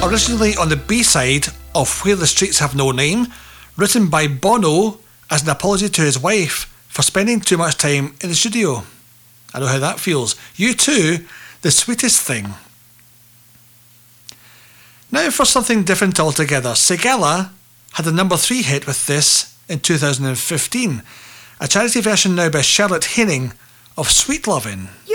originally on the B-side of Where the Streets Have No Name, written by Bono as an apology to his wife for spending too much time in the studio. I know how that feels. U2, The Sweetest Thing. Now for something different altogether. Sigala had a number 3 hit with this in 2015, a charity version now by Charlotte Haining of Sweet Lovin'.